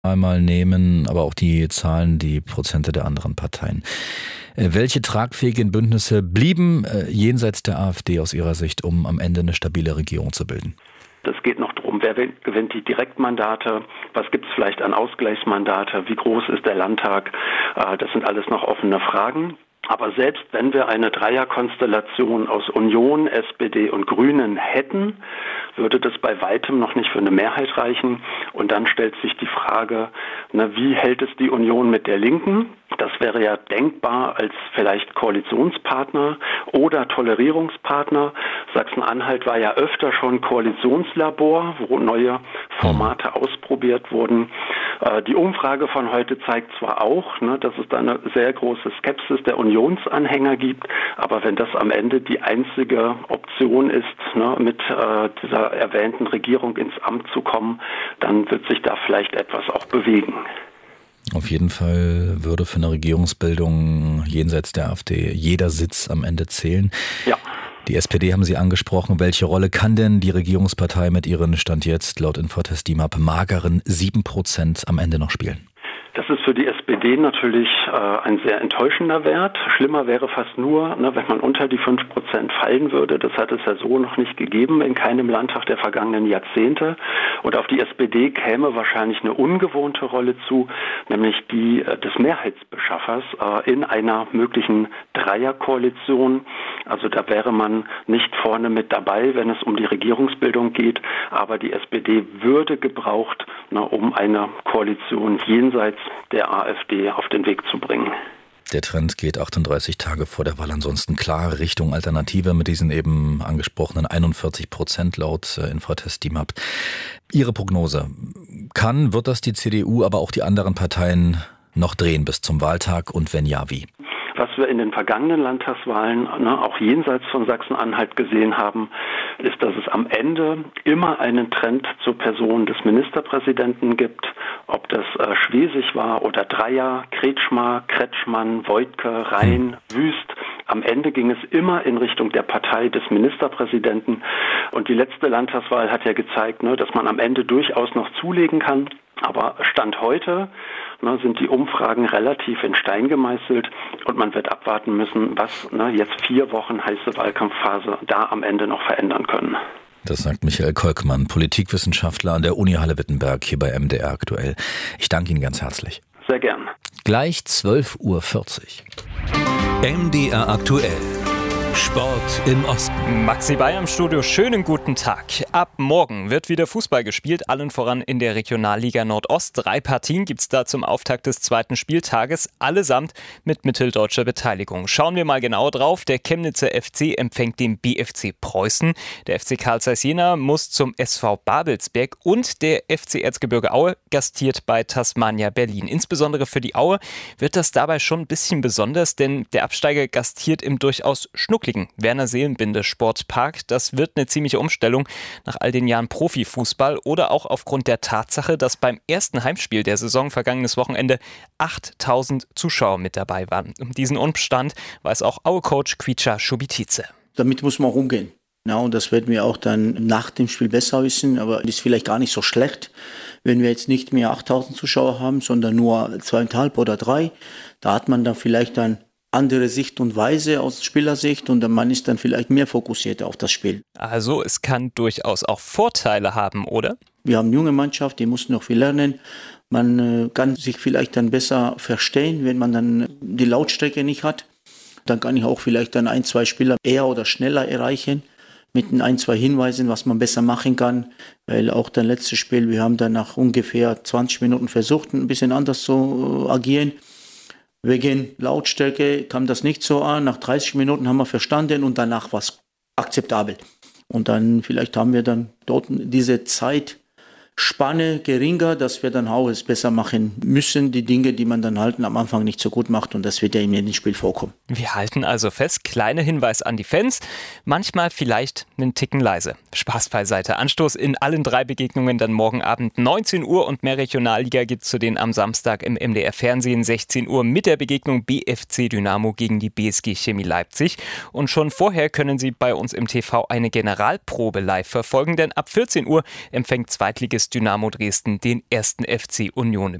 einmal nehmen, aber auch die Zahlen, die Prozente der anderen Parteien. Welche tragfähigen Bündnisse blieben jenseits der AfD aus Ihrer Sicht, um am Ende eine stabile Regierung zu bilden? Es geht noch darum, wer gewinnt die Direktmandate, was gibt es vielleicht an Ausgleichsmandate, wie groß ist der Landtag, das sind alles noch offene Fragen. Aber selbst wenn wir eine Dreierkonstellation aus Union, SPD und Grünen hätten, würde das bei weitem noch nicht für eine Mehrheit reichen. Und dann stellt sich die Frage, wie hält es die Union mit der Linken? Das wäre ja denkbar als vielleicht Koalitionspartner oder Tolerierungspartner. Sachsen-Anhalt war ja öfter schon Koalitionslabor, wo neue Formate ausprobiert wurden. Die Umfrage von heute zeigt zwar auch, dass es da eine sehr große Skepsis der Unionsanhänger gibt, aber wenn das am Ende die einzige Option ist, mit dieser erwähnten Regierung ins Amt zu kommen, dann wird sich da vielleicht etwas auch bewegen. Auf jeden Fall würde für eine Regierungsbildung jenseits der AfD jeder Sitz am Ende zählen. Ja. Die SPD haben Sie angesprochen. Welche Rolle kann denn die Regierungspartei mit ihren Stand jetzt laut Infotest DIMAP mageren 7% am Ende noch spielen? Das ist für die SPD natürlich ein sehr enttäuschender Wert. Schlimmer wäre fast nur, wenn man unter die 5% fallen würde. Das hat es ja so noch nicht gegeben in keinem Landtag der vergangenen Jahrzehnte. Und auf die SPD käme wahrscheinlich eine ungewohnte Rolle zu, nämlich die des Mehrheitsbeschaffers in einer möglichen Dreierkoalition. Also da wäre man nicht vorne mit dabei, wenn es um die Regierungsbildung geht. Aber die SPD würde gebraucht, um eine Koalition jenseits der AfD auf den Weg zu bringen. Der Trend geht 38 Tage vor der Wahl ansonsten klar Richtung Alternative mit diesen eben angesprochenen 41% laut Infotest DIMAP. Ihre Prognose, wird das die CDU, aber auch die anderen Parteien noch drehen bis zum Wahltag und wenn ja, wie? Was wir in den vergangenen Landtagswahlen, auch jenseits von Sachsen-Anhalt gesehen haben, ist, dass es am Ende immer einen Trend zur Person des Ministerpräsidenten gibt. Ob das Schwesig war oder Dreyer, Kretschmer, Kretschmann, Woidke, Rhein, Wüst. Am Ende ging es immer in Richtung der Partei des Ministerpräsidenten. Und die letzte Landtagswahl hat ja gezeigt, dass man am Ende durchaus noch zulegen kann. Aber Stand heute sind die Umfragen relativ in Stein gemeißelt und man wird abwarten müssen, was jetzt 4 Wochen heiße Wahlkampfphase da am Ende noch verändern können. Das sagt Michael Kolkmann, Politikwissenschaftler an der Uni Halle-Wittenberg hier bei MDR aktuell. Ich danke Ihnen ganz herzlich. Sehr gern. Gleich 12:40 Uhr. MDR aktuell. Sport im Osten. Maxi Bayer im Studio, schönen guten Tag. Ab morgen wird wieder Fußball gespielt, allen voran in der Regionalliga Nordost. 3 Partien gibt's da zum Auftakt des 2. Spieltages, allesamt mit mitteldeutscher Beteiligung. Schauen wir mal genauer drauf. Der Chemnitzer FC empfängt den BFC Preußen. Der FC Carl Zeiss Jena muss zum SV Babelsberg und der FC Erzgebirge Aue gastiert bei Tasmania Berlin. Insbesondere für die Aue wird das dabei schon ein bisschen besonders, denn der Absteiger gastiert im durchaus schnuckligen Werner-Seelenbinde-Sportpark. Das wird eine ziemliche Umstellung nach all den Jahren Profifußball oder auch aufgrund der Tatsache, dass beim ersten Heimspiel der Saison vergangenes Wochenende 8.000 Zuschauer mit dabei waren. Um diesen Umstand weiß auch Aue-Coach Kvicha Schubitice. Damit muss man auch umgehen. Ja, und das werden wir auch dann nach dem Spiel besser wissen, aber es ist vielleicht gar nicht so schlecht, wenn wir jetzt nicht mehr 8.000 Zuschauer haben, sondern nur 2.500 oder 3. Da hat man dann vielleicht dann andere Sicht und Weise aus Spielersicht und man ist dann vielleicht mehr fokussiert auf das Spiel. Also es kann durchaus auch Vorteile haben, oder? Wir haben eine junge Mannschaft, die muss noch viel lernen. Man kann sich vielleicht dann besser verstehen, wenn man dann die Lautstärke nicht hat. Dann kann ich auch vielleicht dann 1-2 Spieler eher oder schneller erreichen mit 1-2 Hinweisen, was man besser machen kann. Weil auch das letzte Spiel, wir haben dann nach ungefähr 20 Minuten versucht, ein bisschen anders zu agieren. Wegen Lautstärke kam das nicht so an. Nach 30 Minuten haben wir verstanden und danach war es akzeptabel. Und dann vielleicht haben wir dann dort diese Zeitspanne geringer, dass wir dann auch es besser machen müssen. Die Dinge, die man dann halt am Anfang nicht so gut macht und das wird ja in jedem Spiel vorkommen. Wir halten also fest, kleiner Hinweis an die Fans, manchmal vielleicht einen Ticken leise. Spaß beiseite. Anstoß in allen 3 Begegnungen dann morgen Abend 19 Uhr und mehr Regionalliga gibt es zu denen am Samstag im MDR Fernsehen 16 Uhr mit der Begegnung BFC Dynamo gegen die BSG Chemie Leipzig. Und schon vorher können Sie bei uns im TV eine Generalprobe live verfolgen, denn ab 14 Uhr empfängt Zweitligist Dynamo Dresden den 1. FC Union